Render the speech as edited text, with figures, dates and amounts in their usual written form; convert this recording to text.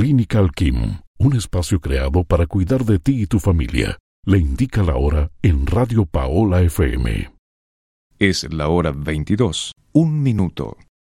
Clinical Kim, un espacio creado para cuidar de ti y tu familia. Le indica la hora en Radio Paola FM. Es la hora 22, 1 minuto.